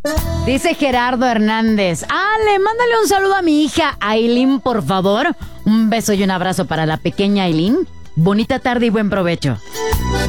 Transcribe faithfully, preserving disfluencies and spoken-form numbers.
Dice Gerardo Hernández. Ale, mándale un saludo a mi hija Aileen, por favor. Un beso y un abrazo para la pequeña Aileen. Bonita tarde y buen provecho.